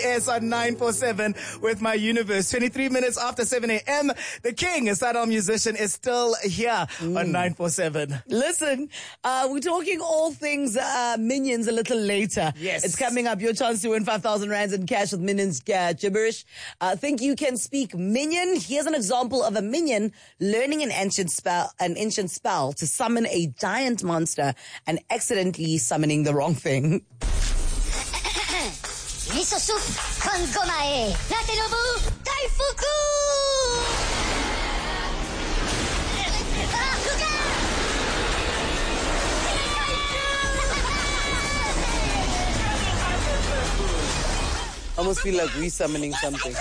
It's on 947 with my universe. 23 minutes after 7 a.m. The king, a Sadal musician, is still here on 947. Listen, we're talking all things Minions a little later. Yes. It's coming up. Your chance to win 5,000 rands in cash with Minions gibberish. Think you can speak Minion? Here's an example of a Minion learning an ancient spell to summon a giant monster and accidentally summoning the wrong thing. Miso soup con gomae. Latte nobu daifuku. Almost feel like we summoning something.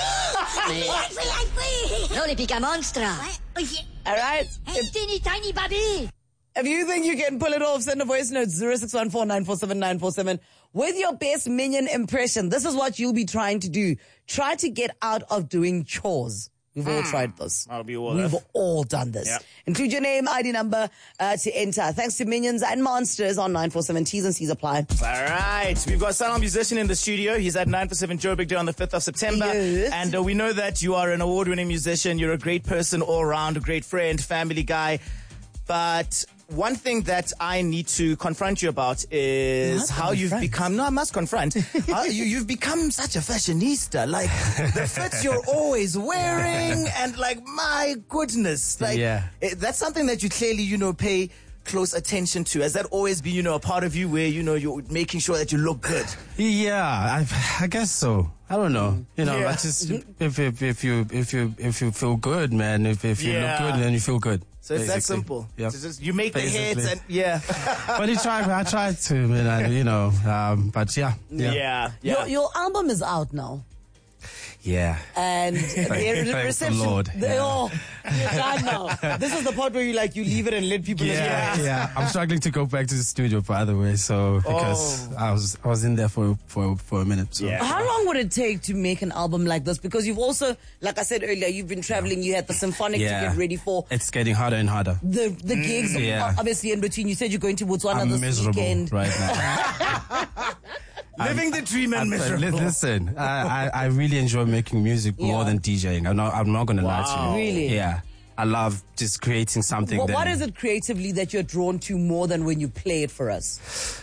No le pica monstra. All right. Teeny tiny baby. If you think you can pull it off, send a voice note 0614-947-947 with your best Minion impression. This is what you'll be trying to do. Try to get out of doing chores. We've all tried this. We've all done this. Yep. Include your name, ID number to enter. Thanks to Minions and Monsters on 947. T's and C's apply. All right. We've got Sadal musician in the studio. He's at 947 Joburg Day on the 5th of September. Yes. And we know that you are an award-winning musician. You're a great person all around, a great friend, family guy. But one thing that I need to confront you about is how you've become, no, I must confront, how you've become such a fashionista. Like, the fits you're always wearing, and like, my goodness. Like, that's something that you clearly, pay close attention to. Has that always been, a part of you where, you're making sure that you look good? Yeah, I guess so. I don't know. I just, if you feel good, man, if you look good, then you feel good. So it's that simple. Yeah. It's just, you make the hits and But I tried to, man, but yeah. Your album is out now. Yeah. And the Thanks the reception. Lord. You're done now. This is the part where you leave it and let people Yeah. I'm struggling to go back to the studio, by the way, so because I was in there for a minute. So. Yeah. How long would it take to make an album like this? Because you've also, like I said earlier, you've been traveling, you had the symphonic to get ready for. It's getting harder and harder. The gigs, obviously in between. You said you're going to Botswana this miserable weekend. Right now. Living the dream and miserable. Listen, I really enjoy making music more than DJing. I'm not going to lie to you. Really? Yeah. I love just creating something. What is it creatively that you're drawn to more than when you play it for us?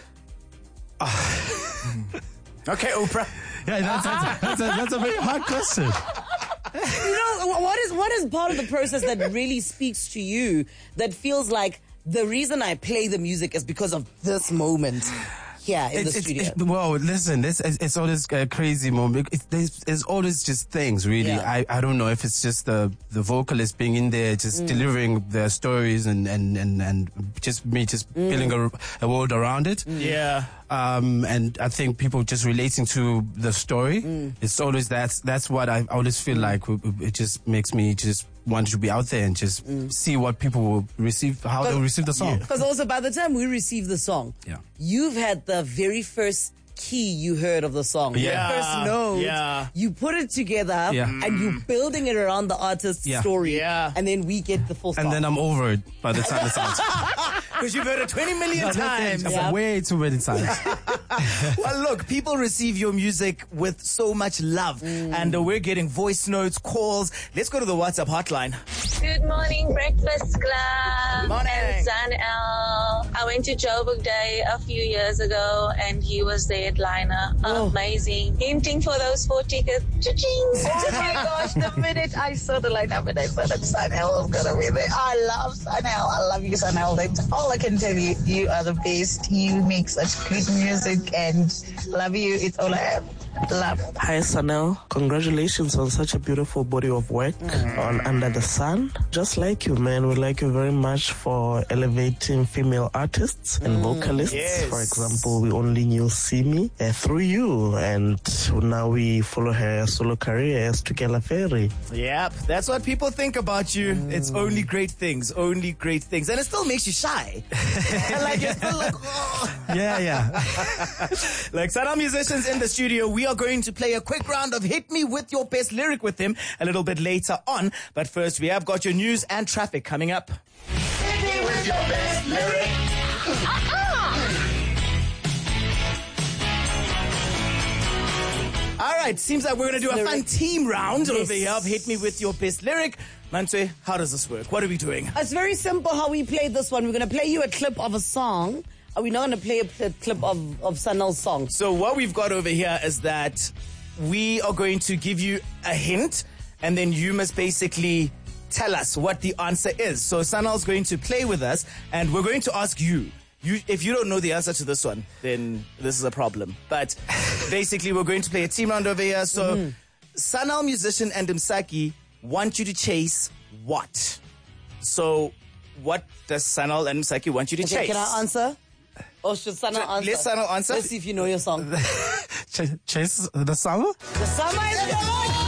Okay, Oprah. Yeah, that's a very hard question. What is part of the process that really speaks to you, that feels like the reason I play the music is because of this moment here in the studio? Well, listen, it's always a crazy moment. It's always just things, really. Yeah. I don't know if it's just the vocalist being in there, just delivering their stories and just me just building a world around it. Yeah. And I think people just relating to the story. It's always that's what I always feel like. It just makes me just want to be out there and just see what people will receive, how they'll receive the song. Because also by the time we receive the song, you've had the very first key you heard of the song. The first note. You put it together and you're building it around the artist's story. And then we get the full song. And then I'm over it by the time it's out. Because you've heard it 20 million times. Way too many times. Well, look, people receive your music with so much love. And we're getting voice notes, calls. Let's go to the WhatsApp hotline. Good morning, Breakfast Club. Morning. And San L. I went to Joburg Day a few years ago and he was the headliner. Amazing. Hinting for those 4 tickets. Cha-ching. Oh my gosh, the minute I saw the lineup and I saw that San L was going to be there. I love San L. I love you, San L. That's all I can tell you. You are the best. You make such great music and love you. It's all I have. Love. Hi, Sanel. Congratulations on such a beautiful body of work on Under the Sun. Just like you, man. We like you very much for elevating female artists and vocalists. Yes. For example, we only knew Simi through you, and now we follow her solo career as Tukela Ferry. Yep, that's what people think about you. It's only great things, and it still makes you shy. Like, you're still like, Like Sadal musicians in the studio, we are going to play a quick round of Hit Me With Your Best Lyric with him a little bit later on. But first, we have got your news and traffic coming up. Hit me with your best lyric. All right, right, seems like we're going to do a fun team round over here of Hit Me With Your Best Lyric. Mantwe, how does this work? What are we doing? It's very simple how we play this one. We're going to play you a clip of a song. Are we not going to play a clip of Sanal's song? So what we've got over here is that we are going to give you a hint, and then you must basically tell us what the answer is. So Sanal's going to play with us, and we're going to ask you. If you don't know the answer to this one, then this is a problem. But basically, we're going to play a team round over here. So Sanal, Musician, and Msaki want you to chase what? So what does Sanal and Msaki want you to chase? Can I answer? Or should Sanal answer? Let Sanal answer. Let's see if you know your song. Chase the summer? The summer is the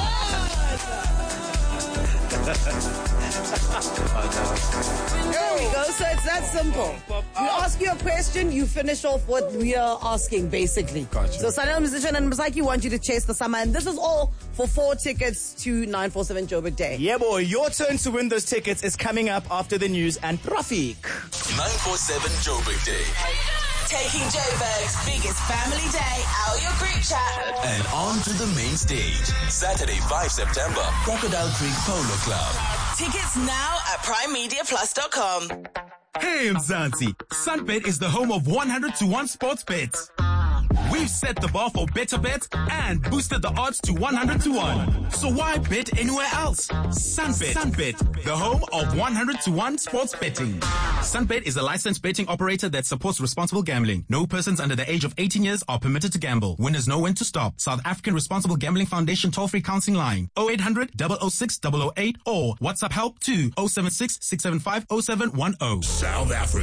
There we go. So it's that simple. We ask you a question, you finish off what we are asking, basically. Gotcha. So Sanal, Musician, and Msaki want you to chase the summer, and this is all for 4 tickets to 947 Joburg Day. Yeah, boy. Your turn to win those tickets is coming up after the news and traffic. 947 Joburg Day. Taking Joburg's biggest family day out your group chat. And on to the main stage. Saturday, 5 September, Crocodile Creek Polo Club. Tickets now at primemediaplus.com. Hey, Mzansi. Sunbet is the home of 100-to-1 sports bets. We've set the bar for better bets and boosted the odds to 100-to-1. So why bet anywhere else? Sunbet, the home of 100-to-1 sports betting. Sunbet is a licensed betting operator that supports responsible gambling. No persons under the age of 18 years are permitted to gamble. Winners know when to stop. South African Responsible Gambling Foundation toll-free counseling line 0800 006 008 or WhatsApp help to 076 675 0710. South Africa.